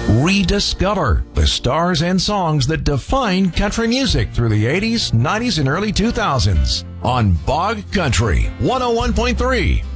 Rediscover the stars and songs that defined country music through the 80s, 90s, and early 2000s on Bog Country 101.3